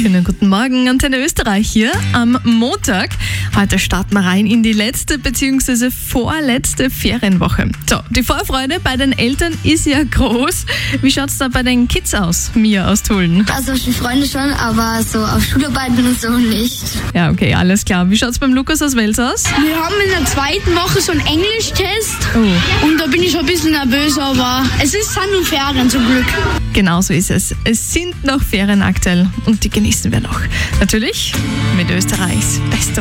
Schönen guten Morgen, Antenne Österreich hier am Montag. Heute starten wir rein in die letzte bzw. vorletzte Ferienwoche. So, die Vorfreude bei den Eltern ist ja groß. Wie schaut's da bei den Kids aus, Mia aus Tulln? Also die Freunde schon, aber so auf Schularbeiten und so nicht. Ja, okay, alles klar. Wie schaut's beim Lukas aus Wels aus? Wir haben in der zweiten Woche so einen Englisch-Test Oh. und da bin ich schon ein bisschen nervös, aber es ist Sand und Ferien zum Glück. Genau so ist es. Es sind noch Ferien aktuell und die genießen wir noch. Natürlich mit Österreichs bester